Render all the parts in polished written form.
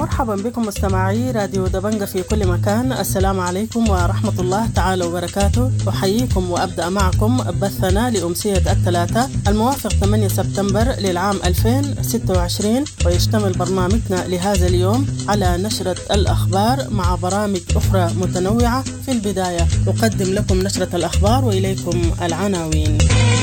مرحبا بكم مستمعي راديو دبنجة في كل مكان. السلام عليكم ورحمة الله تعالى وبركاته. أحييكم وأبدأ معكم بثنا لأمسية الثلاثاء الموافق 8 سبتمبر للعام 2026، ويشتمل برنامجنا لهذا اليوم على نشرة الأخبار مع برامج أخرى متنوعة. في البداية أقدم لكم نشرة الأخبار وإليكم العناوين.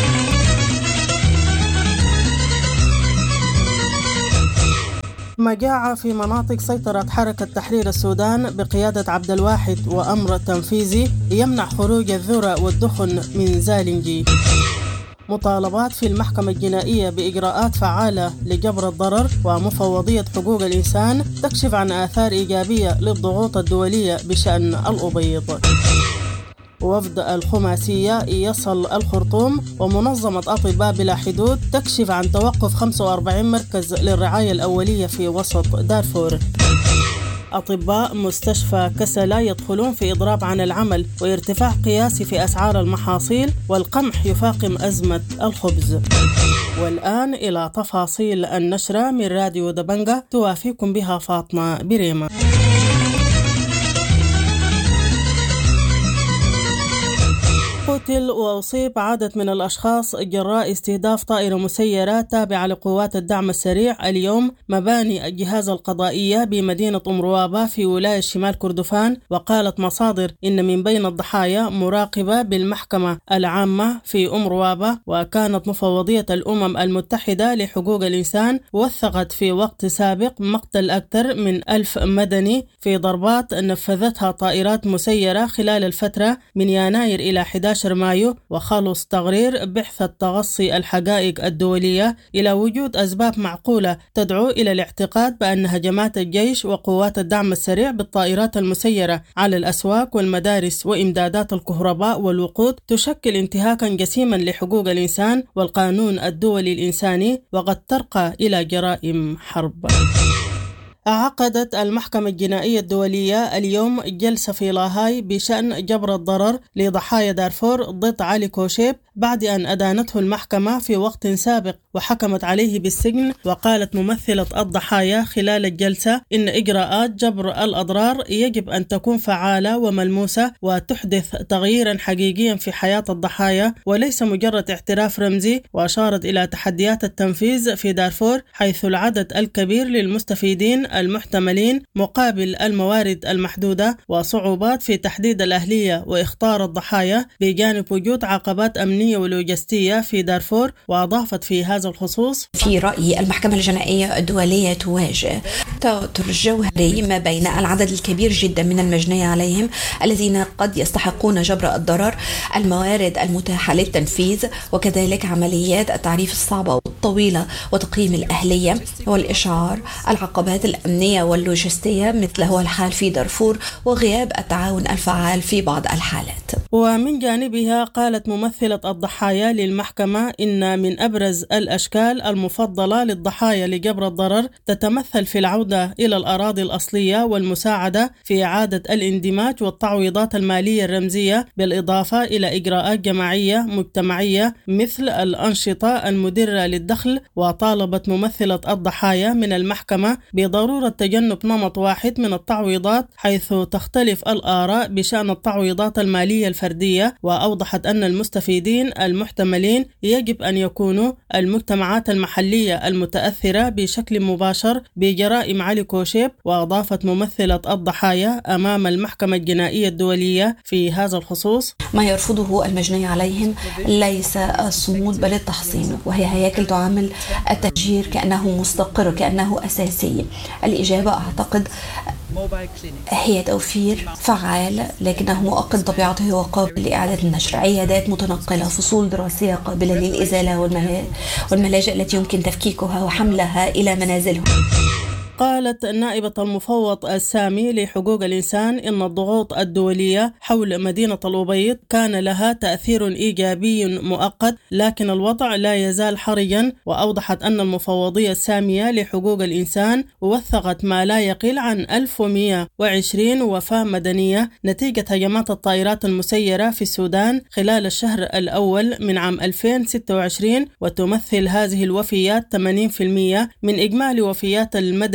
مجاعة في مناطق سيطرة حركة تحرير السودان بقيادة عبد الواحد وأمر تنفيذي يمنع خروج الذرة والدخن من زالنجي. مطالبات في المحكمة الجنائية بإجراءات فعالة لجبر الضرر، ومفوضية حقوق الإنسان تكشف عن آثار إيجابية للضغوط الدولية بشأن الأبيض. وفد الخماسية يصل الخرطوم، ومنظمة أطباء بلا حدود تكشف عن توقف 45 مركز للرعاية الأولية في وسط دارفور. أطباء مستشفى كسلا يدخلون في إضراب عن العمل، وارتفاع قياسي في أسعار المحاصيل، والقمح يفاقم أزمة الخبز. والآن إلى تفاصيل النشرة من راديو دبنجة، توافيكم بها فاطمة بريمة. قتل وأصيب عدد من الأشخاص جراء استهداف طائرة مسيرة تابعة لقوات الدعم السريع اليوم مباني الجهاز القضائية بمدينة أم روابة في ولاية شمال كردفان. وقالت مصادر إن من بين الضحايا مراقبة بالمحكمة العامة في أم روابة. وكانت مفوضية الأمم المتحدة لحقوق الإنسان وثقت في وقت سابق مقتل أكثر من 1000 مدني في ضربات نفذتها طائرات مسيرة خلال الفترة من يناير إلى 11 مايو. وخلص تقرير بعثة تغصي الحقائق الدولية إلى وجود أسباب معقولة تدعو إلى الاعتقاد بأن هجمات الجيش وقوات الدعم السريع بالطائرات المسيرة على الأسواق والمدارس وإمدادات الكهرباء والوقود تشكل انتهاكا جسيما لحقوق الإنسان والقانون الدولي الإنساني، وقد ترقى إلى جرائم حرب. عقدت المحكمة الجنائية الدولية اليوم جلسة في لاهاي بشأن جبر الضرر لضحايا دارفور ضد علي كوشيب بعد أن أدانته المحكمة في وقت سابق وحكمت عليه بالسجن. وقالت ممثلة الضحايا خلال الجلسة إن إجراءات جبر الأضرار يجب أن تكون فعالة وملموسة وتحدث تغييرا حقيقيا في حياة الضحايا وليس مجرد اعتراف رمزي. وأشارت إلى تحديات التنفيذ في دارفور حيث العدد الكبير للمستفيدين المحتملين مقابل الموارد المحدودة، وصعوبات في تحديد الأهلية وإختار الضحايا بجانب وجود عقبات أمنية ولوجستية في دارفور. وأضافت في هذا الخصوص: في رأيي المحكمة الجنائية الدولية تواجه توتر جوهري ما بين العدد الكبير جدا من المجني عليهم الذين قد يستحقون جبر الضرر، الموارد المتاحة للتنفيذ، وكذلك عمليات التعريف الصعبة والطويلة وتقييم الأهلية والإشعار، العقبات الأمنية واللوجستية مثل هو الحال في دارفور، وغياب التعاون الفعال في بعض الحالات. ومن جانبها قالت ممثلة الضحايا للمحكمة إن من أبرز الأشكال المفضلة للضحايا لجبر الضرر تتمثل في العودة إلى الأراضي الأصلية والمساعدة في إعادة الاندماج والتعويضات المالية الرمزية، بالإضافة إلى إجراءات جماعية مجتمعية مثل الأنشطة المدرة للدخل. وطالبت ممثلة الضحايا من المحكمة بضرورة تجنب نمط واحد من التعويضات حيث تختلف الآراء بشأن التعويضات المالية الفردية. وأوضحت أن المستفيدين المحتملين يجب أن يكونوا المجتمعات المحلية المتأثرة بشكل مباشر بجرائم علي كوشيب. وأضافت ممثلة الضحايا أمام المحكمة الجنائية الدولية في هذا الخصوص: ما يرفضه المجني عليهم ليس الصمود بل التحصين، وهي هياكل تعامل التهجير كأنه مستقر كأنه أساسي. الإجابة أعتقد هي توفير فعال لكنه مؤقت طبيعته وقابل لإعادة النشر، عيادات متنقلة، فصول دراسية قابلة للإزالة والملاجئ التي يمكن تفكيكها وحملها إلى منازلهم. قالت نائبة المفوض السامي لحقوق الإنسان إن الضغوط الدولية حول مدينة الأبيض كان لها تأثير إيجابي مؤقت، لكن الوضع لا يزال حرجا. وأوضحت أن المفوضية السامية لحقوق الإنسان وثقت ما لا يقل عن 1120 وفاة مدنية نتيجة هجمات الطائرات المسيرة في السودان خلال الشهر الأول من عام 2026، وتمثل هذه الوفيات 80% من إجمالي وفيات المدنيين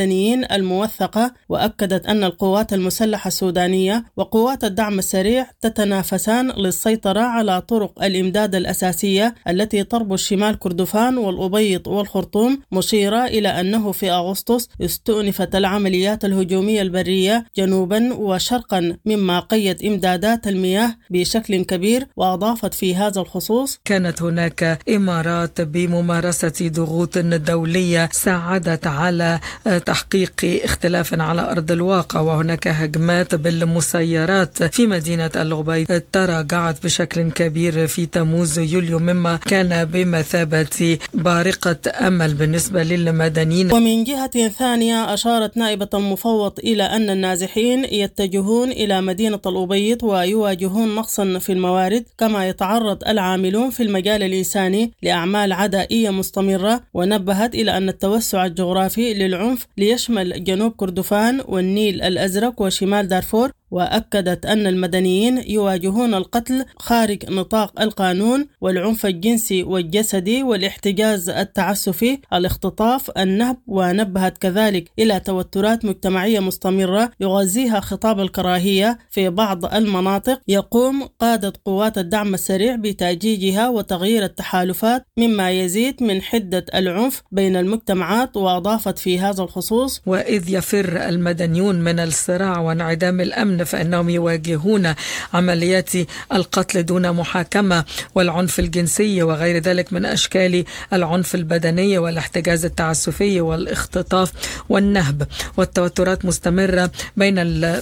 المدنيين الموثقة، وأكدت أن القوات المسلحة السودانية وقوات الدعم السريع تتنافسان للسيطرة على طرق الإمداد الأساسية التي تربط شمال كردفان والأبيض والخرطوم، مشيرة إلى أنه في أغسطس استؤنفت العمليات الهجومية البرية جنوبا وشرقا مما قيد إمدادات المياه بشكل كبير. وأضافت في هذا الخصوص: كانت هناك إمارات بممارسة ضغوط دولية ساعدت على تحقيق اختلاف على أرض الواقع، وهناك هجمات بالمسيرات في مدينة الأبيض تراجعت بشكل كبير في تموز يوليو، مما كان بمثابة بارقة أمل بالنسبة للمدنيين. ومن جهة ثانية أشارت نائبة المفوض إلى أن النازحين يتجهون إلى مدينة الأبيض ويواجهون نقصا في الموارد، كما يتعرض العاملون في المجال الإنساني لأعمال عدائية مستمرة. ونبهت إلى أن التوسع الجغرافي للعنف ليشمل جنوب كردفان والنيل الأزرق وشمال دارفور، وأكدت أن المدنيين يواجهون القتل خارج نطاق القانون والعنف الجنسي والجسدي والاحتجاز التعسفي، الاختطاف، النهب. ونبهت كذلك إلى توترات مجتمعية مستمرة يغذيها خطاب الكراهية في بعض المناطق، يقوم قادة قوات الدعم السريع بتأجيجها وتغيير التحالفات مما يزيد من حدة العنف بين المجتمعات. وأضافت في هذا الخصوص: وإذ يفر المدنيون من الصراع وانعدام الأمن فإنهم يواجهون عمليات القتل دون محاكمة والعنف الجنسي وغير ذلك من أشكال العنف البدني والاحتجاز التعسفي والاختطاف والنهب، والتوترات مستمرة بين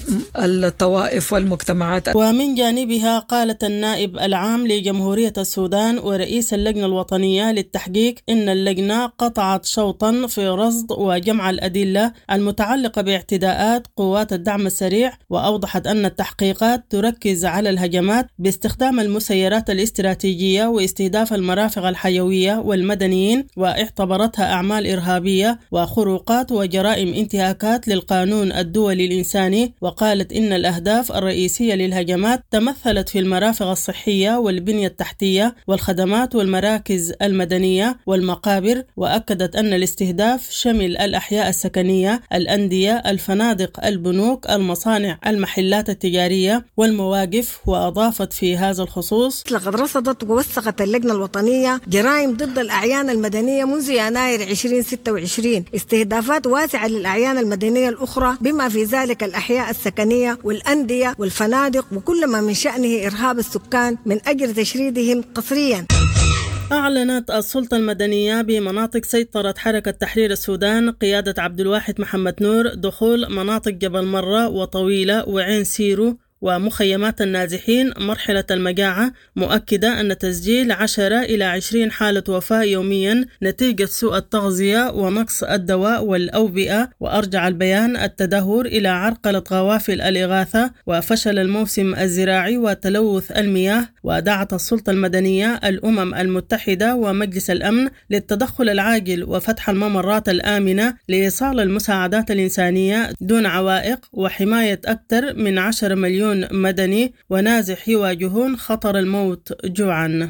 الطوائف والمجتمعات. ومن جانبها قالت النائب العام لجمهورية السودان ورئيس اللجنة الوطنية للتحقيق إن اللجنة قطعت شوطا في رصد وجمع الأدلة المتعلقة باعتداءات قوات الدعم السريع، وأوضحت أن التحقيقات تركز على الهجمات باستخدام المسيرات الاستراتيجية واستهداف المرافق الحيوية والمدنيين، واعتبرتها أعمال إرهابية وخروقات وجرائم انتهاكات للقانون الدولي الإنساني. وقالت إن الأهداف الرئيسية للهجمات تمثلت في المرافق الصحية والبنية التحتية والخدمات والمراكز المدنية والمقابر. وأكدت أن الاستهداف شمل الأحياء السكنية، الأندية، الفنادق، البنوك، المصانع، المحلات التجارية والمواقف. وأضافت في هذا الخصوص: لقد رصدت ووثقت اللجنة الوطنية جرائم ضد الأعيان المدنية منذ يناير 2026، استهدافات واسعة للأعيان المدنية الأخرى بما في ذلك الأحياء السكنية والأندية والفنادق، وكل ما من شأنه إرهاب السكان من أجل تشريدهم قسريا. أعلنت السلطة المدنية بمناطق سيطرة حركة تحرير السودان قيادة عبد الواحد محمد نور دخول مناطق جبل مرة وطويلة وعين سيرو ومخيمات النازحين مرحلة المجاعة، مؤكدة أن تسجيل 10 إلى 20 حالة وفاة يوميا نتيجة سوء التغذية ونقص الدواء والأوبئة. وأرجع البيان التدهور إلى عرقلة غوافل الإغاثة وفشل الموسم الزراعي وتلوث المياه. ودعت السلطة المدنية الأمم المتحدة ومجلس الأمن للتدخل العاجل وفتح الممرات الآمنة لإيصال المساعدات الإنسانية دون عوائق وحماية أكثر من 10 مليون مدني ونازح يواجهون خطر الموت جوعا.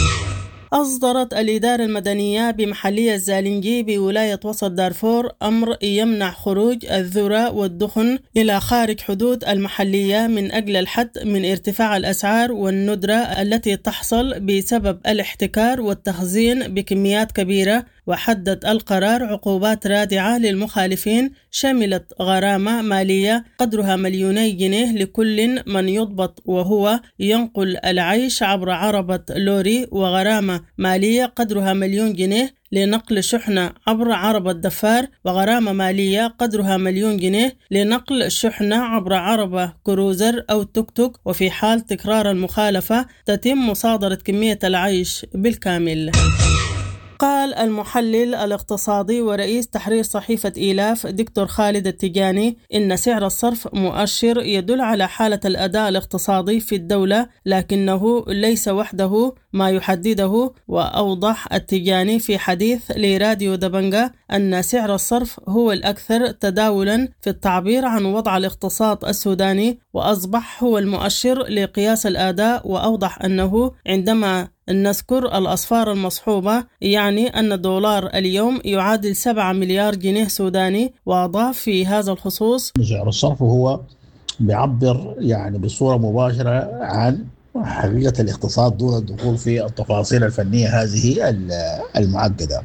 أصدرت الإدارة المدنية بمحلية الزالنجي بولاية وسط دارفور أمر يمنع خروج الذرة والدخن إلى خارج حدود المحلية من أجل الحد من ارتفاع الأسعار والندرة التي تحصل بسبب الاحتكار والتخزين بكميات كبيرة. وحدد القرار عقوبات رادعة للمخالفين شملت غرامة مالية قدرها 2 جنيه لكل من يضبط وهو ينقل العيش عبر عربة لوري، وغرامة مالية قدرها 1,000,000 جنيه لنقل شحنة عبر عربة دفار، وغرامة مالية قدرها 1,000,000 جنيه لنقل شحنة عبر عربة كروزر أو توك توك. وفي حال تكرار المخالفة تتم مصادرة كمية العيش بالكامل. قال المحلل الاقتصادي ورئيس تحرير صحيفة إيلاف دكتور خالد التجاني إن سعر الصرف مؤشر يدل على حالة الأداء الاقتصادي في الدولة، لكنه ليس وحده ما يحدده. وأوضح التجاني في حديث لراديو دبنجة أن سعر الصرف هو الأكثر تداولا في التعبير عن وضع الاقتصاد السوداني، وأصبح هو المؤشر لقياس الأداء. وأوضح أنه عندما نذكر الأصفار المصحوبة، يعني أن الدولار اليوم يعادل 7 مليار جنيه سوداني. وأضاف في هذا الخصوص: سعر الصرف هو بيعبر يعني بصورة مباشرة عن حقيقة الاقتصاد دون الدخول في التفاصيل الفنية هذه المعقدة،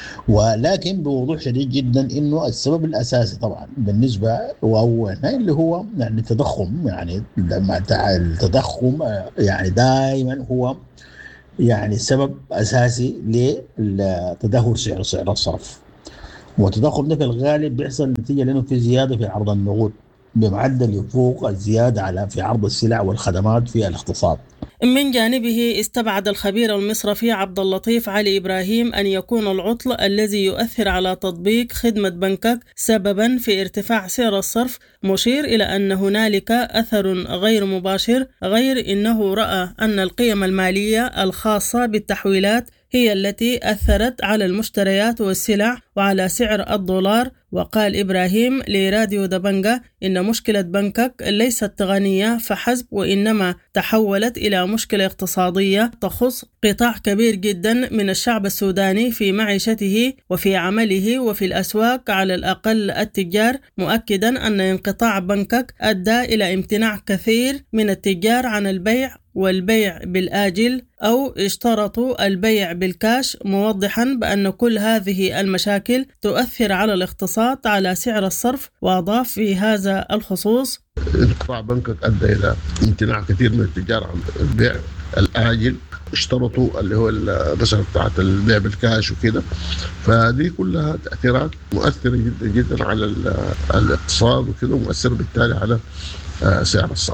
ولكن بوضوح شديد جدا انه السبب الاساسي طبعا بالنسبه اللي هو يعني التضخم، يعني التضخم يعني دائما هو يعني سبب اساسي لتدهور سعر الصرف، والتضخم ده في الغالب بيحصل نتيجه لانه في زياده في عرض النقود بمعدل يفوق الزياده في عرض السلع والخدمات في الاقتصاد. من جانبه استبعد الخبير المصرفي عبد اللطيف علي إبراهيم أن يكون العطل الذي يؤثر على تطبيق خدمة بنكك سببا في ارتفاع سعر الصرف، مشير إلى أن هنالك أثر غير مباشر، غير أنه رأى أن القيم المالية الخاصة بالتحويلات هي التي أثرت على المشتريات والسلع وعلى سعر الدولار. وقال إبراهيم لراديو دبنجة إن مشكلة بنكك ليست تقنية فحسب، وإنما تحولت إلى مشكلة اقتصادية تخص قطاع كبير جدا من الشعب السوداني في معيشته وفي عمله وفي الأسواق، على الأقل التجار، مؤكدا أن انقطاع بنكك أدى إلى امتناع كثير من التجار عن البيع والبيع بالآجل أو اشترطوا البيع بالكاش، موضحا بأن كل هذه المشاكل تؤثر على الاقتصاد على سعر الصرف. وأضاف في هذا الخصوص: انقطاع بنكك أدى إلى امتناع كثير من التجار عن البيع الآجل، اشترطوا اللي هو الرسالة بتاعت البيع بالكاش وكده، فدي كلها تأثيرات مؤثرة جدا جدا على الاقتصاد وكده، ومؤثرة بالتالي على سعر الصرف.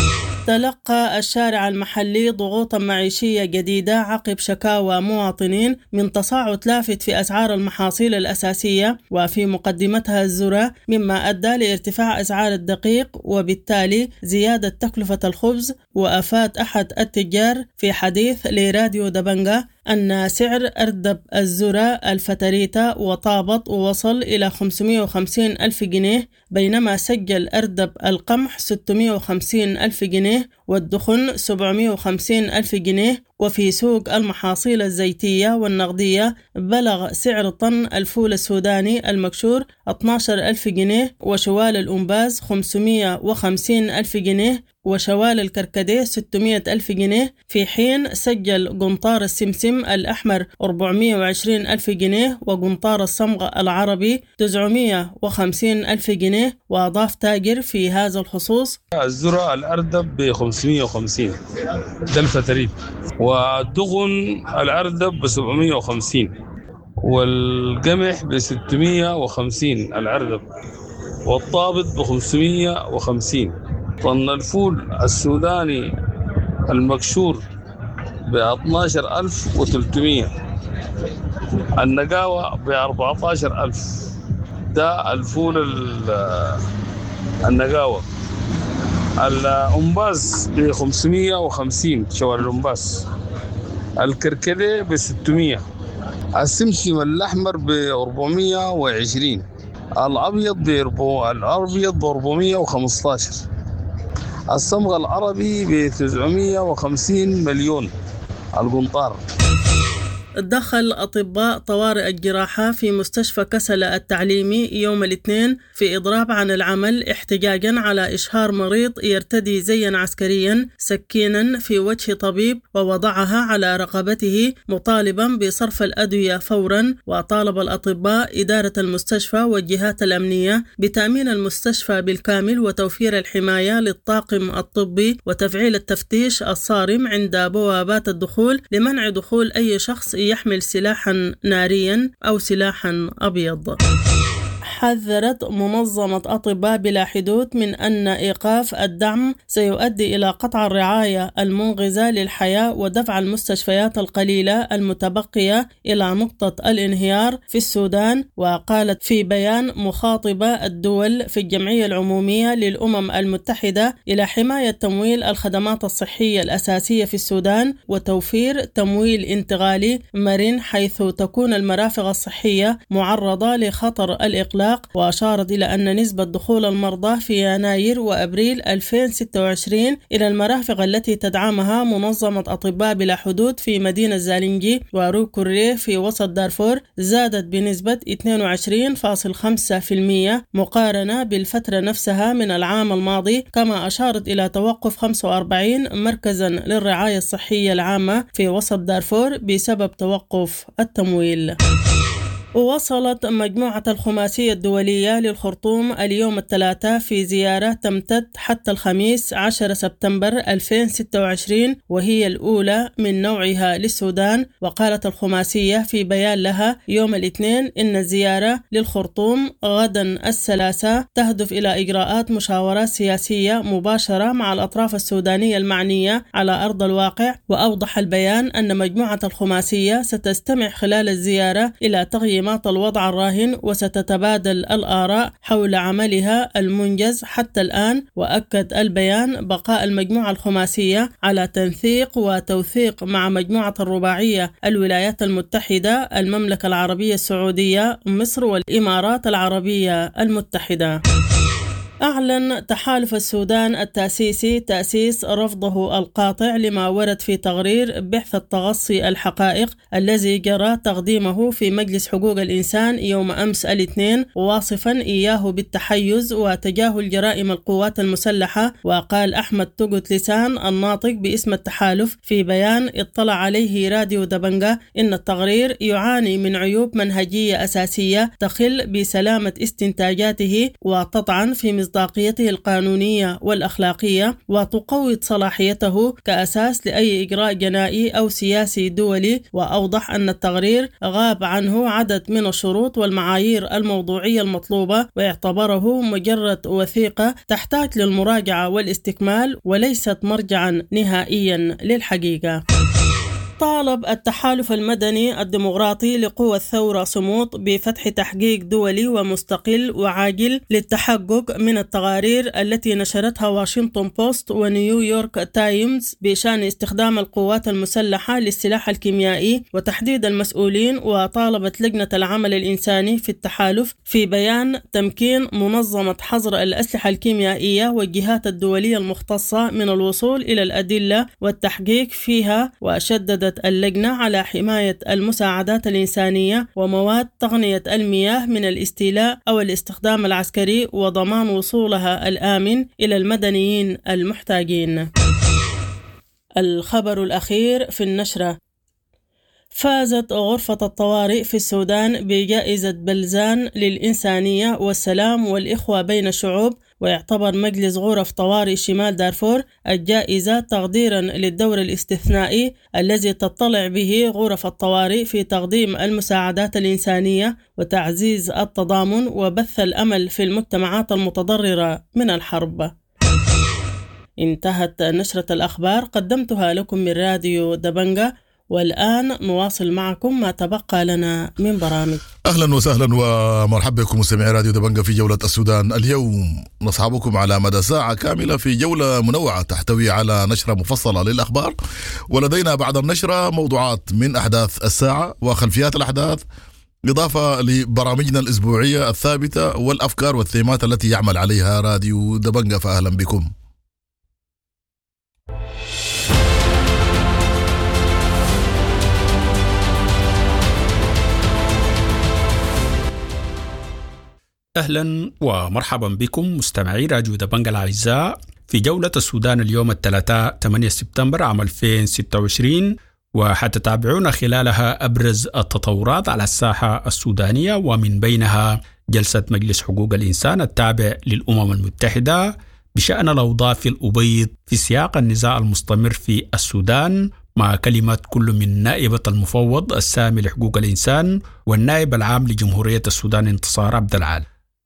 تلقى الشارع المحلي ضغوطا معيشية جديدة عقب شكاوى مواطنين من تصاعد لافت في أسعار المحاصيل الأساسية وفي مقدمتها الذرة، مما أدى لارتفاع أسعار الدقيق وبالتالي زيادة تكلفة الخبز. وأفاد أحد التجار في حديث لراديو دبنجة أن سعر أردب الذرة الفتريتا وطابط ووصل إلى 550 ألف جنيه، بينما سجل أردب القمح 650 ألف جنيه والدخن 750 ألف جنيه. وفي سوق المحاصيل الزيتية والنقدية بلغ سعر طن الفول السوداني المكشور 12 ألف جنيه، وشوال الأنباز 550 ألف جنيه، وشوال الكركديه 600 ألف جنيه، في حين سجل قنطار السمسم الأحمر 420 ألف جنيه وقنطار الصمغ العربي 950 ألف جنيه. وأضاف تاجر في هذا الخصوص: الذرة الأردب ب 550 ده الفتريت، والدغن الأردب ب 750، والقمح ب 650 الأردب، والطابط ب 550. طن الفول السوداني المكشور ب 12300، النقاوة ب 14000. ده الفول النقاوة. الأنباز ب 550 شوال الأنباز، الكركديه ب 600، السمسم الأحمر ب 420، الأبيض ب 415، الصمغ العربي ب 950 مليون القنطار. دخل أطباء طوارئ الجراحة في مستشفى كسلة التعليمي يوم الاثنين في إضراب عن العمل احتجاجا على إشهار مريض يرتدي زيا عسكريا سكينا في وجه طبيب ووضعها على رقبته، مطالبا بصرف الأدوية فورا. وطالب الأطباء إدارة المستشفى والجهات الأمنية بتأمين المستشفى بالكامل وتوفير الحماية للطاقم الطبي وتفعيل التفتيش الصارم عند بوابات الدخول لمنع دخول أي شخص يحمل سلاحا ناريا أو سلاحا أبيض. حذرت منظمة أطباء بلا حدود من أن إيقاف الدعم سيؤدي إلى قطع الرعاية المنقذة للحياة ودفع المستشفيات القليلة المتبقية إلى نقطة الانهيار في السودان. وقالت في بيان مخاطبة الدول في الجمعية العمومية للأمم المتحدة إلى حماية تمويل الخدمات الصحية الأساسية في السودان وتوفير تمويل انتقالي مرن حيث تكون المرافق الصحية معرضة لخطر الإقلاع الإغلاق، وأشارت إلى أن نسبة دخول المرضى في يناير وأبريل 2026 إلى المرافق التي تدعمها منظمة أطباء بلا حدود في مدينة زالينجي وروكوري في وسط دارفور زادت بنسبة 22.5% مقارنة بالفترة نفسها من العام الماضي، كما أشارت إلى توقف 45 مركزا للرعاية الصحية العامة في وسط دارفور بسبب توقف التمويل. ووصلت مجموعة الخماسية الدولية للخرطوم اليوم الثلاثاء في زيارة تمتد حتى الخميس 10 سبتمبر 2026 وهي الأولى من نوعها للسودان. وقالت الخماسية في بيان لها يوم الاثنين إن الزيارة للخرطوم غدا الثلاثاء تهدف إلى إجراءات مشاورات سياسية مباشرة مع الأطراف السودانية المعنية على أرض الواقع. وأوضح البيان أن مجموعة الخماسية ستستمع خلال الزيارة إلى تقييمات الوضع الراهن وستتبادل الآراء حول عملها المنجز حتى الآن. وأكد البيان بقاء المجموعة الخماسية على تنسيق وتوثيق مع مجموعة الرباعية الولايات المتحدة، المملكة العربية السعودية، مصر والإمارات العربية المتحدة. أعلن تحالف السودان التأسيسي تأسيس رفضه القاطع لما ورد في تقرير بحث التغصي الحقائق الذي جرى تقديمه في مجلس حقوق الإنسان يوم أمس الاثنين، واصفا إياه بالتحيز وتجاهل جرائم القوات المسلحة. وقال أحمد توغوت لسان الناطق باسم التحالف في بيان اطلع عليه راديو دبنجة إن التقرير يعاني من عيوب منهجية أساسية تخل بسلامة استنتاجاته وتطعن في مصداقيته القانونية والأخلاقية وتقوض صلاحيته كأساس لأي إجراء جنائي أو سياسي دولي. وأوضح أن التقرير غاب عنه عدد من الشروط والمعايير الموضوعية المطلوبة، واعتبره مجرد وثيقة تحتاج للمراجعة والاستكمال وليست مرجعا نهائيا للحقيقة. طالب التحالف المدني الديمقراطي لقوى الثورة صمود بفتح تحقيق دولي ومستقل وعاجل للتحقق من التقارير التي نشرتها واشنطن بوست ونيويورك تايمز بشأن استخدام القوات المسلحة للسلاح الكيميائي وتحديد المسؤولين. وطالبت لجنة العمل الإنساني في التحالف في بيان تمكين منظمة حظر الأسلحة الكيميائية والجهات الدولية المختصة من الوصول إلى الأدلة والتحقيق فيها. وشدد اللجنة على حماية المساعدات الإنسانية ومواد تقنية المياه من الاستيلاء أو الاستخدام العسكري وضمان وصولها الآمن إلى المدنيين المحتاجين. الخبر الأخير في النشرة: فازت غرفة الطوارئ في السودان بجائزة بلزان للإنسانية والسلام والإخوة بين الشعوب. ويعتبر مجلس غرف طوارئ شمال دارفور الجائزة تقديرا للدور الاستثنائي الذي تطلع به غرف الطوارئ في تقديم المساعدات الإنسانية وتعزيز التضامن وبث الأمل في المجتمعات المتضررة من الحرب. انتهت نشرة الأخبار قدمتها لكم من راديو دبنجة، والآن نواصل معكم ما تبقى لنا من برامج. أهلا وسهلا ومرحبا بكم مستمعي راديو دبنجة في جولة السودان. اليوم نصحبكم على مدى ساعة كاملة في جولة منوعة تحتوي على نشرة مفصلة للأخبار، ولدينا بعد النشرة موضوعات من أحداث الساعة وخلفيات الأحداث، إضافة لبرامجنا الأسبوعية الثابتة والأفكار والثيمات التي يعمل عليها راديو دبنجة. فأهلا بكم. أهلا ومرحبا بكم مستمعي راديو دبنجة الأعزاء في جولة السودان اليوم الثلاثاء 8 سبتمبر عام 2026، وحتتابعون خلالها أبرز التطورات على الساحة السودانية، ومن بينها جلسة مجلس حقوق الإنسان التابع للأمم المتحدة بشأن الأوضاع في الأبيض في سياق النزاع المستمر في السودان، مع كلمة كل من نائبة المفوض السامي لحقوق الإنسان والنائب العام لجمهورية السودان انتصار عبد العال.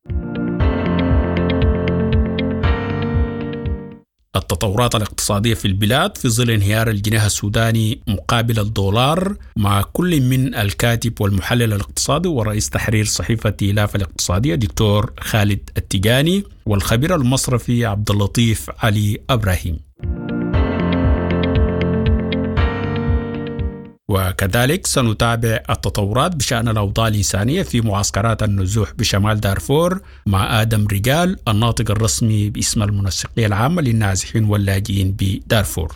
التطورات الاقتصادية في البلاد في ظل انهيار الجنيه السوداني مقابل الدولار، مع كل من الكاتب والمحلل الاقتصادي ورئيس تحرير صحيفة إلاف الاقتصادية دكتور خالد التجاني والخبير المصرفي عبد اللطيف علي إبراهيم. وكذلك سنتابع التطورات بشأن الأوضاع الإنسانية في معسكرات النزوح بشمال دارفور مع آدم رجال الناطق الرسمي باسم المنسقية العامة للنازحين واللاجئين بدارفور.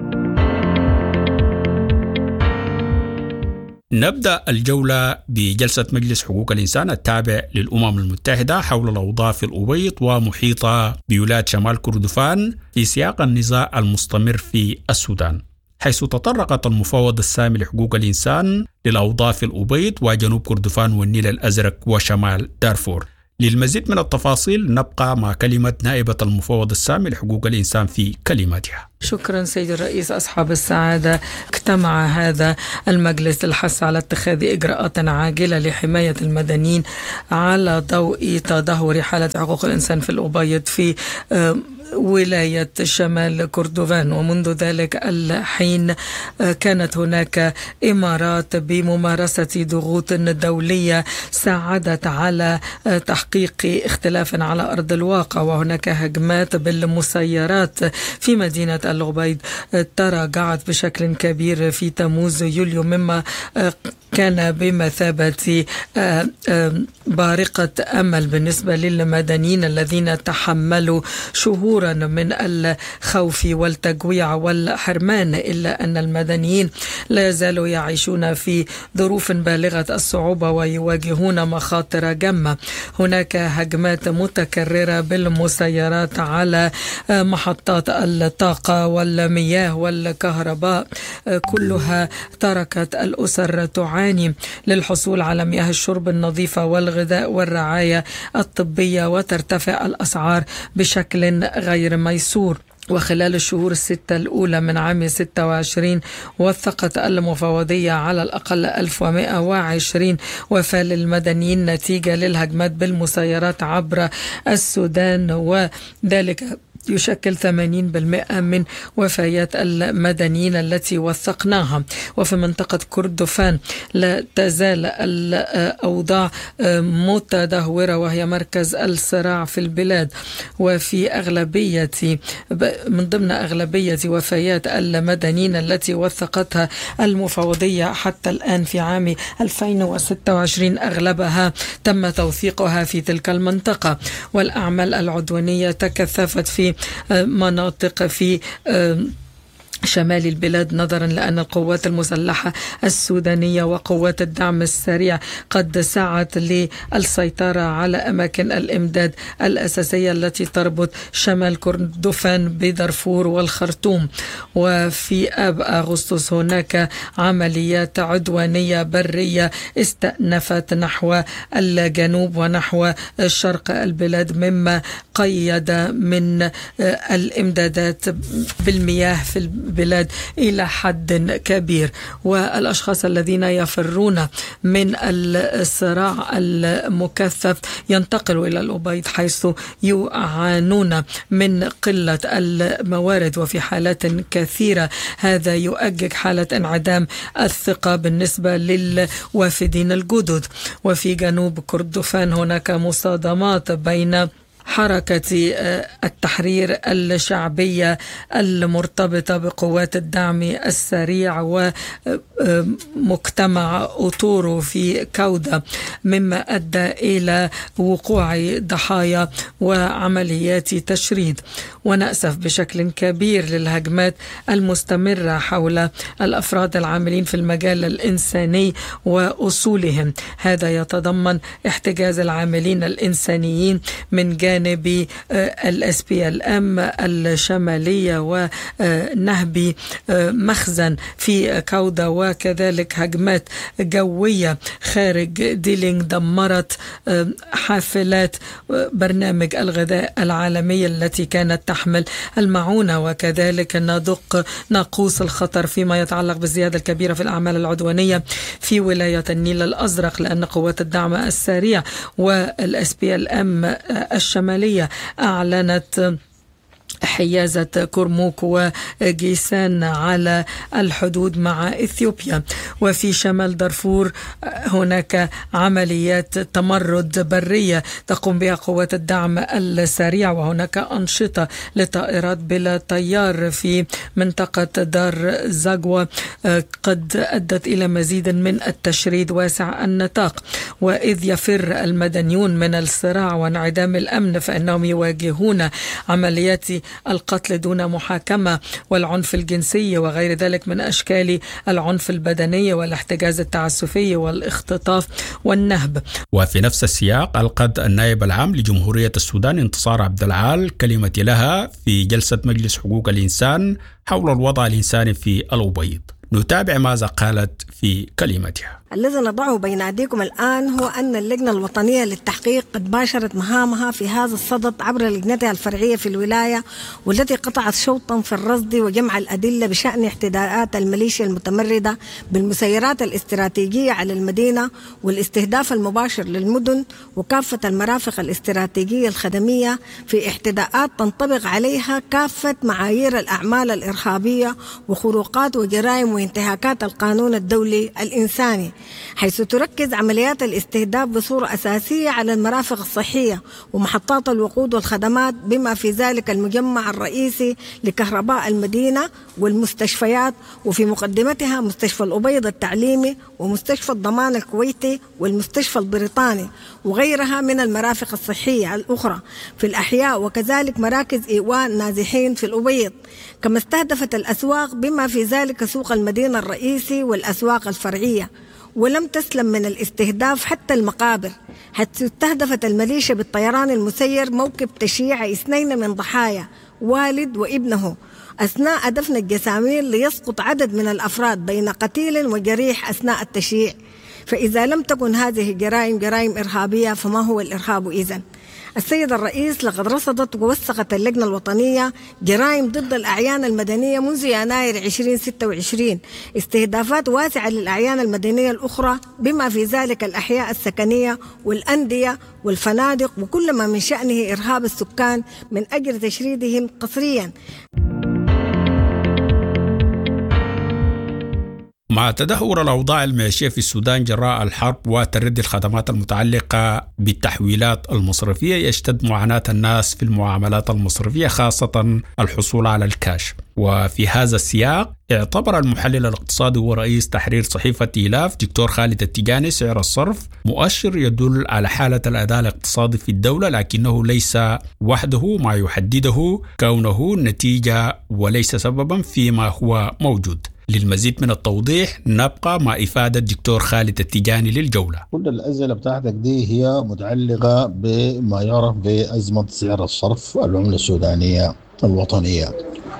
نبدأ الجولة بجلسة مجلس حقوق الإنسان التابع للأمم المتحدة حول الأوضاع في الأبيض ومحيطها بولاية شمال كردفان في سياق النزاع المستمر في السودان، حيث تطرقت المفوض السامي لحقوق الإنسان للأوضاع في الأبيض وجنوب كردفان والنيل الأزرق وشمال دارفور. للمزيد من التفاصيل نبقى مع كلمة نائبة المفوض السامي لحقوق الإنسان في كلماتها. شكرا سيد الرئيس. أصحاب السعادة، اجتمع هذا المجلس للحث على اتخاذ إجراءات عاجلة لحماية المدنيين على ضوء تدهور حالة حقوق الإنسان في الأبيض في ولاية شمال كردفان. ومنذ ذلك الحين كانت هناك إمارات بممارسة ضغوط دولية ساعدت على تحقيق اختلاف على أرض الواقع، وهناك هجمات بالمسيرات في مدينة الأبيض تراجعت بشكل كبير في تموز يوليو، مما كان بمثابة بارقة أمل بالنسبة للمدنيين الذين تحملوا شهورا من الخوف والتجويع والحرمان، إلا أن المدنيين لا يزالوا يعيشون في ظروف بالغة الصعوبة ويواجهون مخاطر جمة. هناك هجمات متكررة بالمسيرات على محطات الطاقة والمياه والكهرباء، كلها تركت الأسر تعاني للحصول على مياه الشرب النظيفة والغذاء والرعاية الطبية، وترتفع الأسعار بشكل غير ميسور. وخلال الشهور الستة الأولى من عام 26 وثقت المفوضية على الأقل 1120 وفاة للمدنيين نتيجة للهجمات بالمسيرات عبر السودان، وذلك يشكل 80% من وفيات المدنيين التي وثقناها. وفي منطقة كردفان لا تزال الأوضاع متدهورة، وهي مركز الصراع في البلاد، وفي من ضمن أغلبية وفيات المدنيين التي وثقتها المفوضية حتى الآن في عام 2026 أغلبها تم توثيقها في تلك المنطقة. والأعمال العدوانية تكثفت في مناطق في شمال البلاد، نظرا لأن القوات المسلحة السودانية وقوات الدعم السريع قد سعت للسيطرة على أماكن الإمداد الأساسية التي تربط شمال كردفان بدارفور والخرطوم. وفي آب أغسطس هناك عمليات عدوانية برية استأنفت نحو الجنوب ونحو شرق البلاد، مما قيد من الإمدادات بالمياه في البلاد إلى حد كبير. والأشخاص الذين يفرون من الصراع المكثف ينتقلوا إلى الأبيض، حيث يعانون من قلة الموارد، وفي حالات كثيرة هذا يؤجج حالة انعدام الثقة بالنسبة للوافدين الجدد. وفي جنوب كردفان هناك مصادمات بين حركة التحرير الشعبية المرتبطة بقوات الدعم السريع ومجتمع أوتورو في كودا، مما أدى إلى وقوع ضحايا وعمليات تشريد. ونأسف بشكل كبير للهجمات المستمرة حول الأفراد العاملين في المجال الإنساني وأصولهم. هذا يتضمن احتجاز العاملين الإنسانيين من جانب الSPLM الشمالية ونهب مخزن في كودا، وكذلك هجمات جوية خارج ديلينغ دمرت حافلات برنامج الغذاء العالمي التي كانت تحمل المعونة. وكذلك ندق ناقوس الخطر فيما يتعلق بالزيادة الكبيرة في الأعمال العدوانية في ولاية النيل الأزرق، لأن قوات الدعم السريع والSPLM الشمالية أعلنت حيازة كرموك وجيسان على الحدود مع إثيوبيا. وفي شمال دارفور هناك عمليات تمرد برية تقوم بها قوات الدعم السريع، وهناك أنشطة لطائرات بلا طيار في منطقة دار زاغوا قد أدت إلى مزيد من التشريد واسع النطاق. وإذ يفر المدنيون من الصراع وانعدام الأمن فإنهم يواجهون عمليات القتل دون محاكمة والعنف الجنسي وغير ذلك من أشكال العنف البدني والاحتجاز التعسفي والاختطاف والنهب. وفي نفس السياق ألقت النائب العام لجمهورية السودان انتصار عبد العال كلمة لها في جلسة مجلس حقوق الإنسان حول الوضع الإنساني في الأبيض. نتابع ماذا قالت في كلمتها. الذي نضعه بين أيديكم الآن هو أن اللجنة الوطنية للتحقيق قد باشرت مهامها في هذا الصدد عبر لجنتها الفرعية في الولاية، والتي قطعت شوطا في الرصد وجمع الأدلة بشأن اعتداءات الميليشيا المتمردة بالمسيرات الاستراتيجية على المدينة والاستهداف المباشر للمدن وكافة المرافق الاستراتيجية الخدمية في اعتداءات تنطبق عليها كافة معايير الأعمال الإرهابية وخروقات وجرائم وانتهاكات القانون الدولي الإنساني، حيث تركز عمليات الاستهداف بصورة أساسية على المرافق الصحية ومحطات الوقود والخدمات، بما في ذلك المجمع الرئيسي لكهرباء المدينة والمستشفيات، وفي مقدمتها مستشفى الأبيض التعليمي ومستشفى الضمان الكويتي والمستشفى البريطاني وغيرها من المرافق الصحية الأخرى في الأحياء، وكذلك مراكز إيواء نازحين في الأبيض. كما استهدفت الأسواق بما في ذلك سوق المدينة الرئيسي والأسواق الفرعية. ولم تسلم من الاستهداف حتى المقابر، حتى استهدفت الميليشيا بالطيران المسير موكب تشييع 2 من ضحايا والد وابنه أثناء دفن الجسامين، ليسقط عدد من الأفراد بين قتيل وجريح أثناء التشييع. فإذا لم تكن هذه جرائم إرهابية فما هو الإرهاب إذن؟ السيد الرئيس، لقد رصدت ووثقت اللجنة الوطنية جرائم ضد الأعيان المدنية منذ يناير 2026 استهدافات واسعة للأعيان المدنية الأخرى، بما في ذلك الأحياء السكنية والأندية والفنادق وكل ما من شأنه إرهاب السكان من أجل تشريدهم قسريا. مع تدهور الأوضاع المعيشية في السودان جراء الحرب وتردي الخدمات المتعلقة بالتحويلات المصرفية، يشتد معاناة الناس في المعاملات المصرفية، خاصة الحصول على الكاش. وفي هذا السياق اعتبر المحلل الاقتصادي ورئيس تحرير صحيفة إيلاف دكتور خالد التيجاني سعر الصرف مؤشر يدل على حالة الأداء الاقتصادي في الدولة، لكنه ليس وحده ما يحدده كونه نتيجة وليس سببا فيما هو موجود. للمزيد من التوضيح نبقى مع إفادة الدكتور خالد التيجاني للجولة. كل الأسئلة بتاعتك دي هي متعلقة بما يعرف بأزمة سعر الصرف العملة السودانية الوطنية،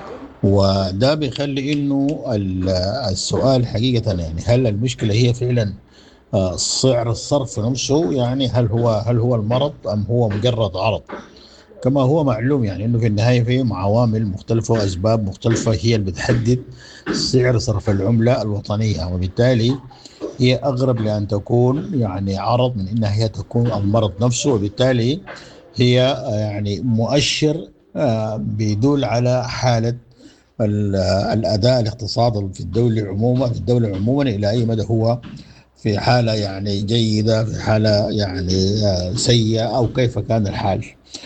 وده بيخلي إنه السؤال حقيقة يعني هل المشكلة هي فعلا سعر الصرف نفسه، يعني هل هو المرض أم هو مجرد عرض؟ كما هو معلوم يعني إنه في النهاية في عوامل مختلفة وأسباب مختلفة هي اللي بتحدد سعر صرف العملة الوطنية، وبالتالي هي أقرب لأن تكون يعني عرض من إنها هي تكون المرض نفسه، وبالتالي هي يعني مؤشر بيدل على حالة الأداء الاقتصادي في الدولة عموما إلى أي مدى هو في حالة يعني جيدة، في حالة يعني سيئة، أو كيف كان الحال.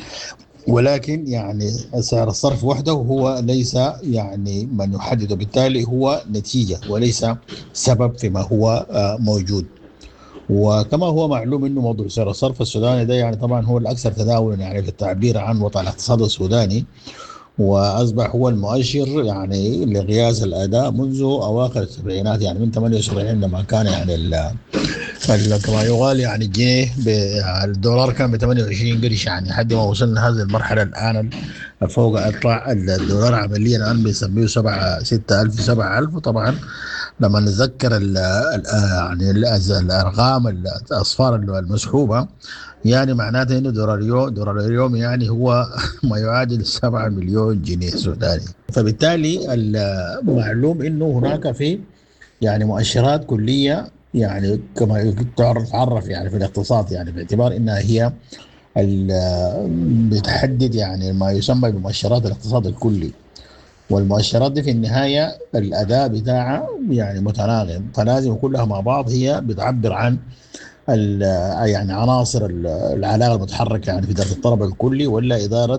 ولكن يعني سعر الصرف وحده هو ليس يعني من يحدده، بالتالي هو نتيجة وليس سبب فيما هو موجود. وكما هو معلوم انه موضوع سعر الصرف السوداني ده يعني طبعا هو الاكثر تداولا يعني في التعبير عن وضع الاقتصاد السوداني، واصبح هو المؤشر يعني لقياس الاداء منذ اواخر السبعينات، يعني من 78 لما كان يعني كما يقال يعني الجنيه الدولار كان ب 28 قرش، يعني لحد ما وصلنا هذه المرحله الان فوق اطلع الدولار عمليا الان بيسميه 6000 7000. وطبعا لما نتذكر يعني الارقام الاصفار المسحوبه، يعني معناته انه دولار اليوم يعني هو ما يعادل 7 مليون جنيه سوداني. فبالتالي المعلوم انه هناك في يعني مؤشرات كليه يعني كما تعرف يعني في الاقتصاد، يعني باعتبار انها هي بتحدد يعني ما يسمى بمؤشرات الاقتصاد الكلي. والمؤشرات دي في النهاية الأداء بتاعها يعني متناغم، فلازم كلها مع بعض هي بتعبر عن يعني عناصر العلاقة المتحركة يعني في إدارة الطلب الكلي ولا إدارة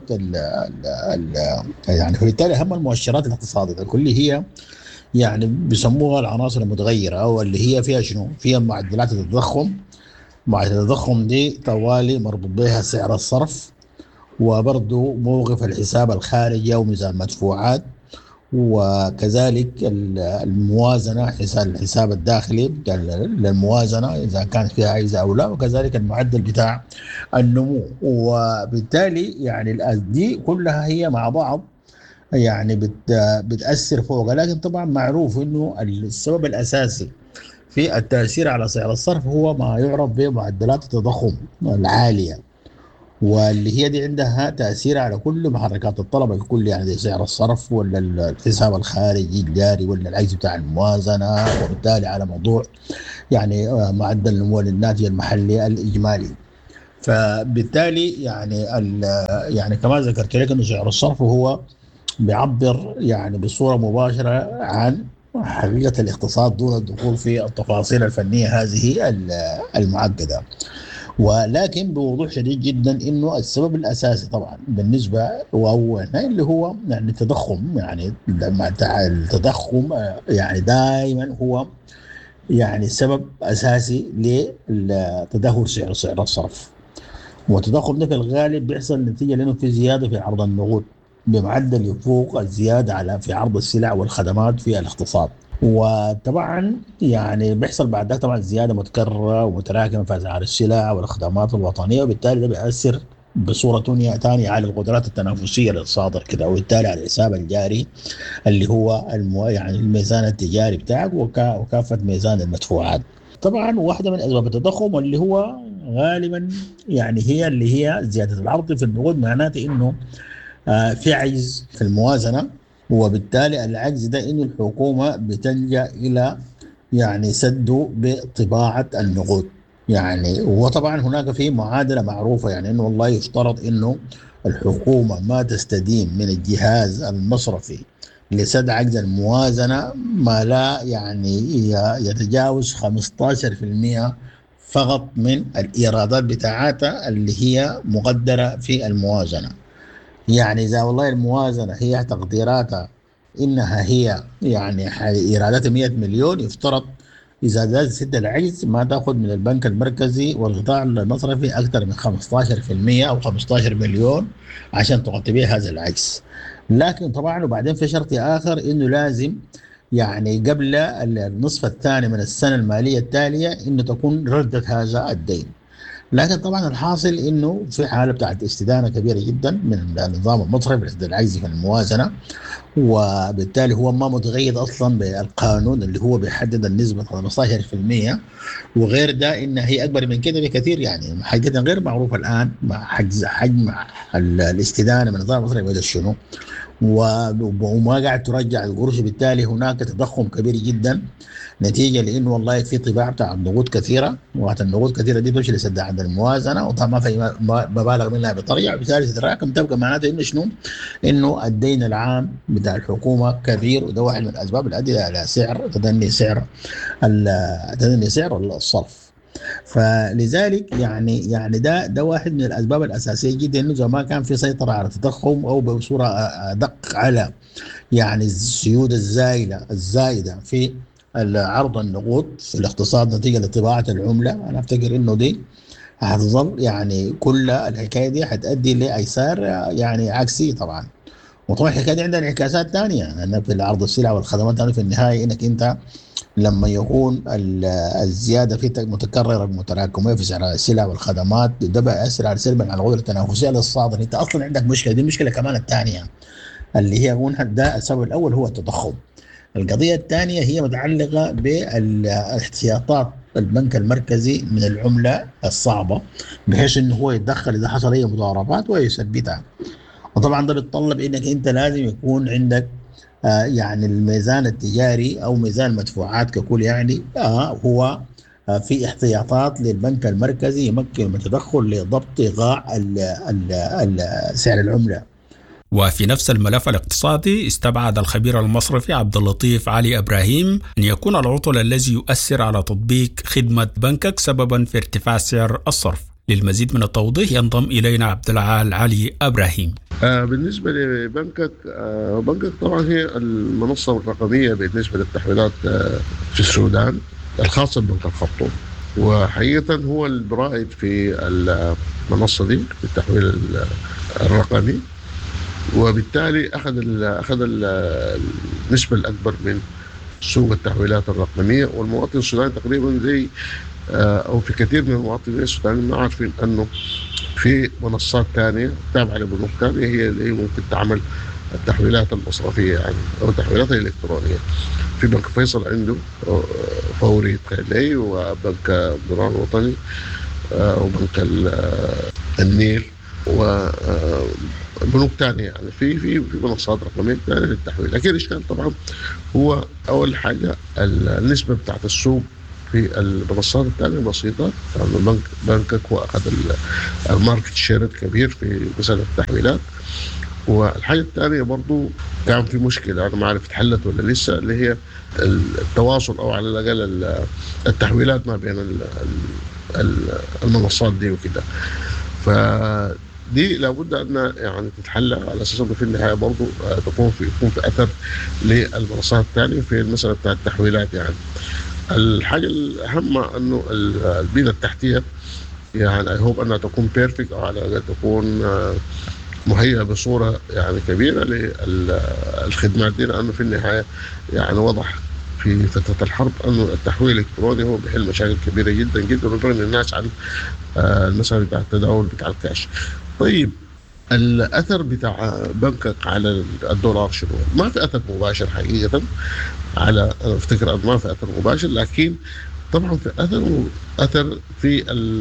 يعني فبالتالي أهم المؤشرات الاقتصادية الكلي هي يعني بيسموها العناصر المتغيرة أو اللي هي فيها شنو؟ فيها معدلات التضخم. معدلات التضخم دي طوالي مربوط بها سعر الصرف وبرضه موقف الحساب الخارجي أو ميزان المدفوعات، وكذلك الموازنة الحساب الداخلي للموازنة إذا كانت فيها عجز أو لا، وكذلك المعدل بتاع النمو. وبالتالي يعني دي كلها هي مع بعض يعني بتأثر فوق. لكن طبعا معروف إنه السبب الأساسي في التأثير على سعر الصرف هو ما يعرف بمعدلات التضخم العالية، واللي هي دي عندها تأثير على كل محركات الطلب الكل، يعني زي سعر الصرف ولا الحساب الخارجي الجاري ولا العجز بتاع الموازنة، وبالتالي على موضوع يعني معدل النمو الناتج المحلي الإجمالي. فبالتالي يعني كما ذكرت لك إنه سعر الصرف هو بيعبر يعني بصورة مباشرة عن حقيقة الاقتصاد دون الدخول في التفاصيل الفنية هذه المعقدة. ولكن بوضوح شديد جدا انه السبب الاساسي طبعا بالنسبه اللي هو يعني التضخم، يعني التضخم يعني دائما هو يعني سبب اساسي لتدهور سعر الصرف. والتضخم ده في الغالب بيحصل نتيجه لانه في زياده في عرض النقود بمعدل يفوق الزياده في عرض السلع والخدمات في الاقتصاد. وطبعا يعني بيحصل بعد ذلك طبعا زياده متكرره ومتراكمه في اسعار السلع والخدمات الوطنيه، وبالتالي ده بيأثر بصوره ثانيه على القدرات التنافسيه للصادر كده، وبالتالي على الحساب الجاري اللي هو يعني الميزان التجاري بتاعك وكافه ميزان المدفوعات. طبعا واحده من اسباب التضخم واللي هو غالبا يعني هي اللي هي زياده العرض في النقود، معناته انه في عجز في الموازنه، وبالتالي العجز ده إنه الحكومة بتلجأ إلى يعني سده بطباعة النقود. يعني وطبعا هناك في معادلة معروفة، يعني إنه والله يفترض إنه الحكومة ما تستدين من الجهاز المصرفي لسد عجز الموازنة ما لا يعني يتجاوز 15% فقط من الإيرادات بتاعتها اللي هي مقدرة في الموازنة. يعني إذا والله الموازنة هي تقديراتها إنها هي يعني إيرادات 100 مليون، يفترض إذا زاد سد العجز ما تأخذ من البنك المركزي والقطاع المصرفي أكثر من 15% أو 15 مليون عشان تغطي بها هذا العجز. لكن طبعا وبعدين في شرط آخر إنه لازم يعني قبل النصف الثاني من السنة المالية التالية إنه تكون ردت هذا الدين. لكن طبعا الحاصل انه في حاله بتاعت استدانه كبيره جدا من النظام المصرفي لسد العجز في الموازنه، وبالتالي هو ما متغير اصلا بالقانون اللي هو بيحدد النسبه 15%، وغير ده انها هي اكبر من كده بكثير، يعني حقيقه غير معروفه الان حجم الاستدانه من النظام المصرفي هذا شنو، وما قاعد ترجع القروش. بالتالي هناك تضخم كبير جدا نتيجه لانه والله في طباعه بتاع النقود كثيره، النقود كثيره دي تمشي لسد عند الموازنه وطبعا ما في مبالغ منها بطريقه، وبالتالي تتراكم تبقى معناته انه شنو؟ انه الدين العام بتاع الحكومه كبير، وده واحد من الاسباب اللي ادى الى تدني سعر الصرف. فلذلك يعني ده واحد من الاسباب الاساسيه جدا، انه اذا ما كان في سيطره على التضخم او بصوره ادق على يعني السيوله الزايده في عرض النقود في الاقتصاد نتيجه لطباعه العمله، انا افتكر انه دي هتظل يعني كل الحكايه دي هتؤدي لايسار يعني عكسي طبعا. وطبعا الحكايه دي عندها انعكاسات ثانيه، لان في عرض السلع والخدمات في النهايه انك انت لما يكون الزياده في متكرره متراكميه في سعر السلع والخدمات ده بيأثر على سلبا على القدره التنافسيه للصادر. انت اصلا عندك مشكله، دي المشكله كمان الثانيه اللي هي ده السبب الاول هو التضخم. القضيه الثانيه هي متعلقه بالاحتياطات البنك المركزي من العمله الصعبه، بحيث انه هو يتدخل اذا حصل اي مضاربات ويثبتها. وطبعا ده بيتطلب انك انت لازم يكون عندك يعني الميزان التجاري او ميزان المدفوعات ككل يعني هو في احتياطات للبنك المركزي يمكن من التدخل لضبط إيقاع سعر العملة. وفي نفس الملف الاقتصادي استبعد الخبير المصرفي عبد اللطيف علي إبراهيم أن يكون العطل الذي يؤثر على تطبيق خدمة بنكك سببا في ارتفاع سعر الصرف. للمزيد من التوضيح ينضم إلينا عبد العال علي إبراهيم. بالنسبة لبنكك، بنكك طبعا هي المنصة الرقمية بالنسبة للتحويلات في السودان الخاصة ببنك الخرطوم، وحقيقة هو الرائد في المنصة دي في التحويل الرقمي، وبالتالي أخذ النسبة الأكبر من سوق التحويلات الرقمية. والمواطن السوداني تقريبا زي أو في كثير من المواطنين السودانيين ما عارفين أنه في منصات تانية تابعة لبنوك تانية هي اللي ممكن تعمل التحويلات المصرفية يعني أو التحويلات الإلكترونية. في بنك فيصل عنده فوري تخيلي، وبنك الدولار الوطني، وبنك النيل، وبنوك تانية يعني في منصات رقمية تانية للتحويل. لكن الإشكال طبعا هو أول حاجة النسبة بتاعت السوق في المنصات الثانية بسيطة، يعني بنكك هو أخذ الماركت شير الكبير في مسألة التحويلات. والحاجة الثانية برضو كان في مشكلة أنا ما أعرف اتحلت ولا لسه، اللي هي التواصل أو على الأقل التحويلات ما بين المنصات دي وكده. فدي لابد أن يعني تتحل على أساس أنه في النهاية برضو يكون في أثر للمنصات الثانية في المسألة بتاع التحويلات. يعني الحاجة الأهم أنه البنية التحتية يعني I hope أنها تكون بيرفكت أو على الأقل تكون مهيئة بصورة يعني كبيرة للخدمات دي، لأنه في النهاية يعني وضح في فترة الحرب أنه التحويل الإلكتروني هو بيحل مشاكل كبيرة جدا جدا ويبعد الناس عن المسألة بتاع التداول بتاع الكاش. طيب الأثر بتاع بنكك على الدولار شنو؟ ما في أثر مباشر حقيقة على، أنا أفتكر أنه ما في أثر مباشر، لكن طبعا في أثر في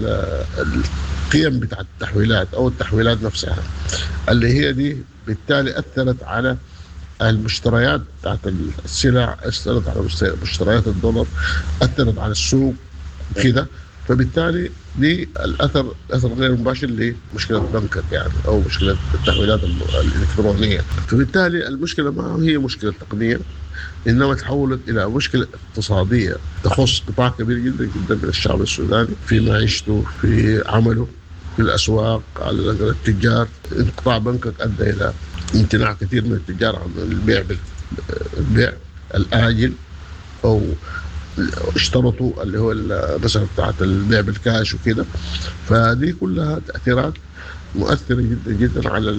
القيم بتاع التحويلات أو التحويلات نفسها اللي هي دي بالتالي أثرت على المشتريات بتاعت السلع، أثرت على مشتريات الدولار، أثرت على السوق كده. فبالتالي دي الأثر غير مباشر لمشكلة بنكك يعني أو مشكلة التحويلات الإلكترونية. فبالتالي المشكلة ما هي مشكلة تقنية، إنما تحولت إلى مشكلة اقتصادية تخص قطاع كبير جدا جدا من الشعب السوداني في معيشته، في عمله، في الأسواق، على التجار. انقطاع بنكك أدى إلى امتناع كثير من التجار عن البيع الآجل، أو اشترطوا اللي هو مثلا بتاعت البيع بالكاش وكده. فدي كلها تأثيرات مؤثرة جدا جدا على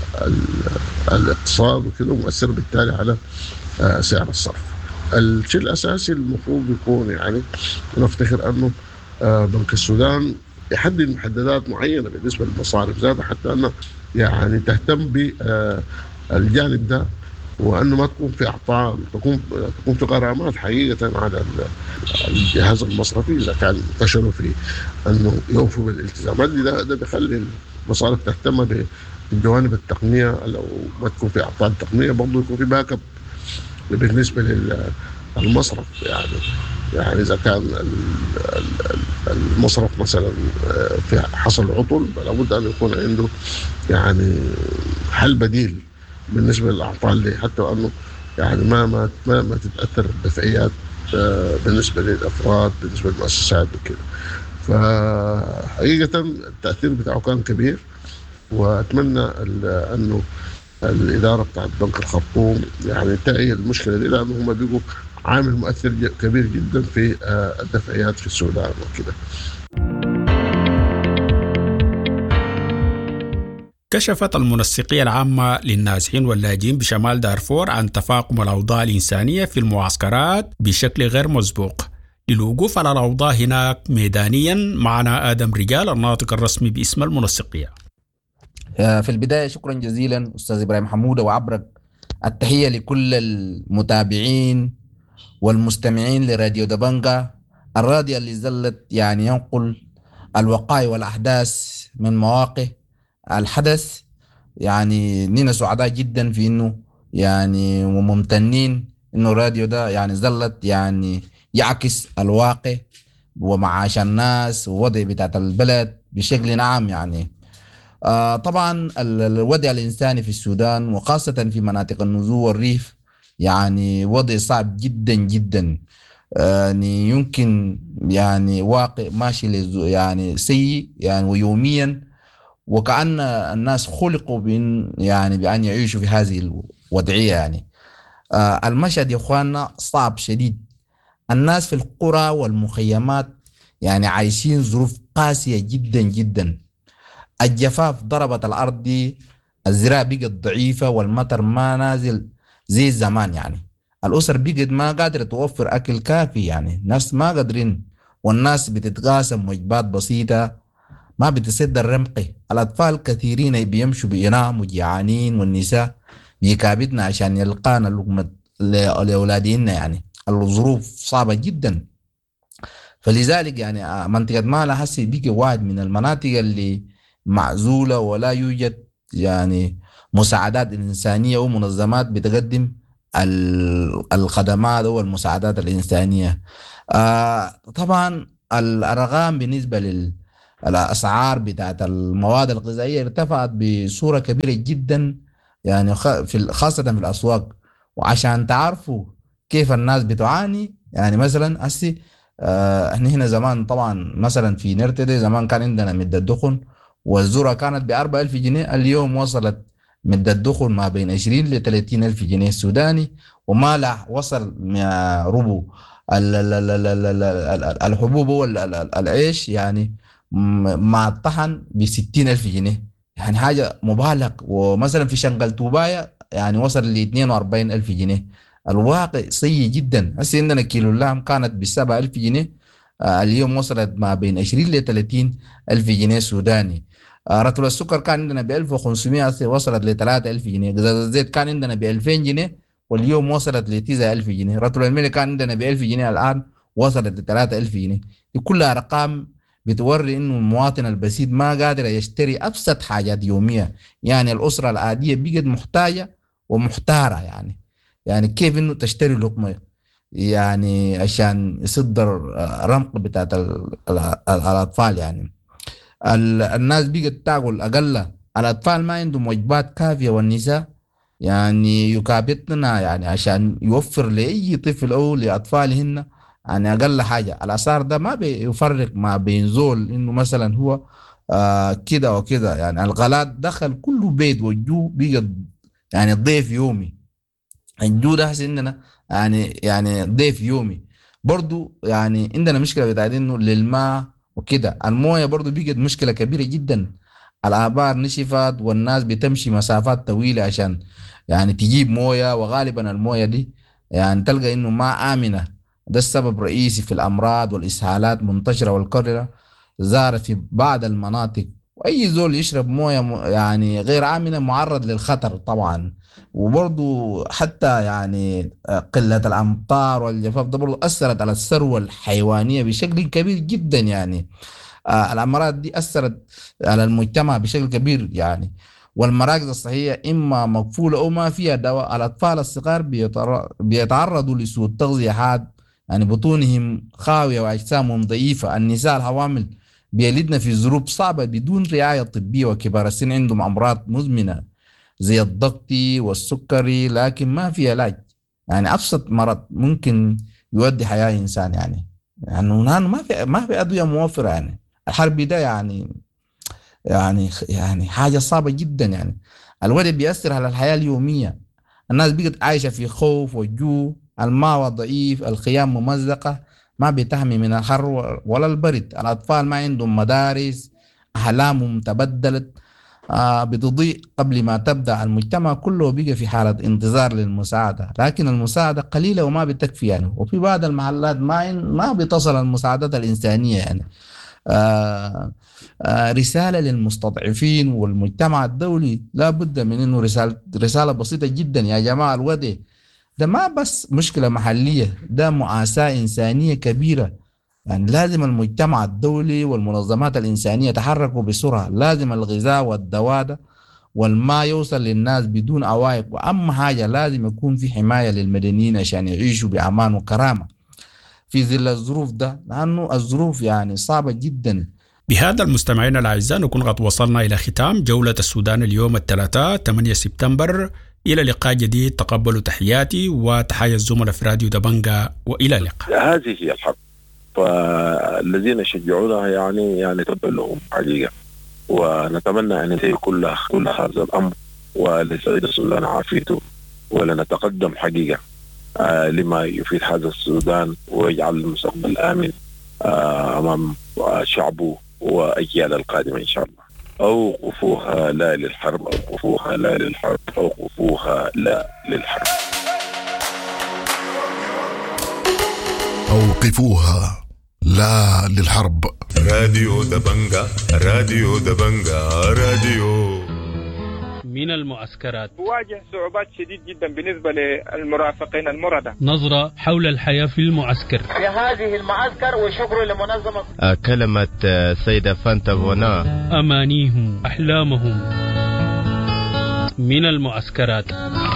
الاقتصاد وكده، ومؤثرة بالتالي على سعر الصرف. الشيء الأساسي المفروض يكون يعني نفتخر أنه بنك السودان يحدد محددات معينة بالنسبة للمصارف ذاتها، حتى أنه يعني تهتم بالجانب ده، وأنه ما تكون في أعطاء، تكون في غرامات حقيقة على الجهاز المصرفي إذا كان فشلوا في أنه يوفوا بالالتزامات دي. ده بيخلي المصارف تهتم بالجوانب التقنية، لو ما تكون في أعطاء تقنية برضو يكون في باك اب بالنسبة للمصرف. يعني إذا كان المصرف مثلا في حصل عطل لابد أن يكون عنده يعني حل بديل بالنسبة للأعطال دي، حتى أنه يعني ما تتأثر الدفعيات بالنسبة للأفراد، بالنسبة للمؤسسات وكده. فحقيقة التأثير بتاعه كان كبير، وأتمنى أنه الإدارة بتاعت بنك الخرطوم يعني تعي المشكلة دي، لأنه هم بيقوا عامل مؤثر كبير جدا في الدفعيات في السودان وكده. كشفت المنسقية العامة للنازحين واللاجئين بشمال دارفور عن تفاقم الأوضاع الإنسانية في المعسكرات بشكل غير مسبوق. للوقوف على الأوضاع هناك ميدانيا معنا آدم رجال الناطق الرسمي باسم المنسقية. في البداية شكرا جزيلا أستاذ إبراهيم حمودة، وعبرك التحية لكل المتابعين والمستمعين لراديو دبنجة الراديو اللي زلت يعني ينقل الوقائع والأحداث من مواقع الحدث. يعني نحن سعداء جدا في إنه يعني وممتنين إنه الراديو ده يعني زلت يعني يعكس الواقع ومعاش الناس ووضع بتاعت البلد بشكل عام يعني. طبعا الوضع الإنساني في السودان وخاصة في مناطق النزوع والريف يعني وضع صعب جدا جدا، يعني يمكن يعني واقع ماشي يعني سيء يعني ويوميا، وكأن الناس خلقوا بأن يعيشوا في هذه الوضعية يعني. المشهد يا اخواننا صعب شديد. الناس في القرى والمخيمات يعني عايشين ظروف قاسية جدا جدا. الجفاف ضربت الأرض دي، الزراعة بقت ضعيفة والمطر ما نازل زي زمان يعني. الأسر بقت ما قادرة توفر أكل كافي يعني، ناس ما قادرين، والناس بتتقاسم وجبات بسيطة ما بتسد الرمق. الأطفال كثيرين بيمشوا بيناموا جيعانين، والنساء بيكابدنا عشان يلقانا لقمة لأولادهن يعني. الظروف صعبة جدا. فلذلك يعني منطقة مالا حسي بيجي واحد من المناطق اللي معزولة ولا يوجد يعني مساعدات إنسانية ومنظمات بتقدم الخدمات والمساعدات الإنسانية. طبعا الأرقام بالنسبة للأسعار بتاعت المواد الغذائية ارتفعت بصورة كبيرة جدا يعني، خاصة في الأسواق. وعشان تعرفوا كيف الناس بتعاني يعني، مثلا هسي احنا هنا زمان طبعا مثلا في نرتدي زمان كان عندنا مدة دخن والذرة كانت ب4000 جنيه، اليوم وصلت مدة دخن ما بين 20 ل 30,000 جنيه سوداني، ومالح وصل ربو الحبوب والعيش يعني مع الطحن ب60,000 جنيه يعني حاجة مبالغ. ومثلا في شنقل توبايا يعني وصل ل 42,000 جنيه. الواقع سيء جدا. هسه عندنا كيلو اللحم كانت ب7,000 جنيه، اليوم وصلت ما بين 20 ل 30,000 جنيه سوداني. رطل السكر كان عندنا ب 1500 وصلت ل 3,000 جنيه. قزاز الزيت كان عندنا ب 2000 جنيه واليوم وصلت ل 9,000 جنيه. رطل الملح كان عندنا ب 1000 جنيه الآن وصلت ل 3,000 جنيه. دي كلها أرقام بتوري إنه المواطن البسيط ما قادر يشتري أبسط حاجات يومية يعني. الأسرة العادية بقت محتاجة ومحتارة يعني كيف إنه تشتري لقمة يعني عشان يصدر رمق بتاعت الأطفال يعني. الناس بقت تاكل أقل، الأطفال ما عندهم وجبات كافية، والنساء يعني يكابتنا يعني عشان يوفر لأي طفل أو لأطفالهن يعني أقل حاجة. الأسعار ده ما بيفرق ما بين زول إنه مثلا هو كده وكده يعني. الغلاء دخل كله بيت والجو بقى يعني ضيف يومي. الجو ده عندنا يعني ضيف يومي. برضو يعني عندنا مشكلة بتاعت إنه للماء وكده. الموية برضو بقت مشكلة كبيرة جدا. الآبار نشفت والناس بتمشي مسافات طويلة عشان يعني تجيب موية، وغالبا الموية دي يعني تلقى إنه ما آمنة. ده السبب الرئيسي في الأمراض والإسهالات منتشرة، والكوليرا زارت في بعض المناطق. وأي زول يشرب موية يعني غير آمنة معرض للخطر طبعا. وبرضو حتى يعني قلة الأمطار والجفاف ده برضو أثرت على الثروة الحيوانية بشكل كبير جدا يعني. الأمراض دي أثرت على المجتمع بشكل كبير يعني. والمراكز الصحية إما مقفولة أو ما فيها دواء. الأطفال الصغار بيتعرضوا لسوء التغذية حاد يعني، بطونهم خاوية وأجسامهم ضعيفة. النساء الحوامل بيلدن في ظروف صعبة بدون رعاية طبية، وكبار السن عندهم أمراض مزمنة زي الضغط والسكري لكن ما في علاج يعني. أبسط مرض ممكن يودي حياة إنسان يعني ما في أدوية موفرة يعني. الحرب ده يعني حاجة صعبة جدا يعني. الوضع بيأثر على الحياة اليومية. الناس بقت عايشة في خوف وجوع، الماء ضعيف، الخيام ممزقة ما بتحمي من الحر ولا البرد. الأطفال ما عندهم مدارس، أحلامهم تبدلت بتضيء قبل ما تبدأ. المجتمع كله بقى في حالة انتظار للمساعدة، لكن المساعدة قليلة وما بتكفي يعني. وفي بعض المحلات ما بتصل المساعدات الإنسانية يعني. رسالة للمستضعفين والمجتمع الدولي، لا بد من إنه رسالة بسيطة جدا يا جماعة. الوضع ده ما بس مشكلة محلية، ده مؤاساة إنسانية كبيرة يعني. لازم المجتمع الدولي والمنظمات الإنسانية يتحركوا بسرعة. لازم الغذاء والدواء والماء يوصل للناس بدون عوائق. وأهم حاجة لازم يكون في حماية للمدنيين عشان يعيشوا بأمان وكرامة. في ظل الظروف ده، لأنه الظروف يعني صعبة جدا. بهذا المستمعين الأعزاء نكون قد وصلنا إلى ختام جولة السودان اليوم الثلاثاء 8 سبتمبر. إلى لقاء جديد، تقبلوا تحياتي وتحية الزملاء في راديو دبنجة، وإلى اللقاء. هذه هي الحرب، فالذين يشجعونها يعني تبلهم حقيقة، ونتمنى أن ينتهي كل هذا الأمر ولسعيد السودان عافيته، ولنتقدم حقيقة لما يفيد هذا السودان ويجعل المستقبل آمن أمام شعبه وأجيال القادمة إن شاء الله. أوقفوها لا للحرب، أوقفوها لا للحرب، أوقفوها لا للحرب، أوقفوها لا للحرب. راديو دبنجة، راديو دبنجة، راديو. من المعسكرات تواجه صعوبات شديد جدا بالنسبة للمرافقين المردة. نظرة حول الحياة في المعسكر. في هذه المعسكر، وشكر لمنظمة كلمة سيدة فانتافونا، أمانيهم أحلامهم من المعسكرات.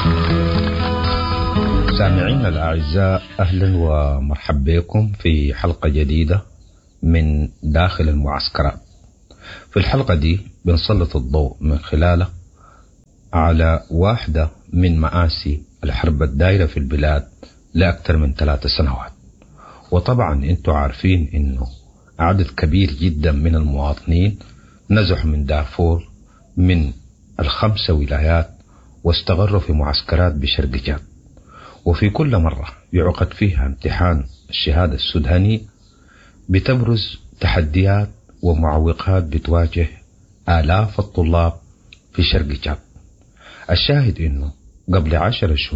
سامعينا الأعزاء، أهلا ومرحبا بكم في حلقة جديدة من داخل المعسكرات. في الحلقة دي بنسلط الضوء من خلاله على واحدة من مآسي الحرب الدائرة في البلاد لأكثر من 3 سنوات. وطبعا انتوا عارفين انه عدد كبير جدا من المواطنين نزحوا من دارفور من ال5 ولايات واستقروا في معسكرات بشرق جاد، وفي كل مرة يعقد فيها امتحان الشهادة السوداني بتبرز تحديات ومعوقات بتواجه آلاف الطلاب في شرق جاد. الشاهد انه قبل 10 شهور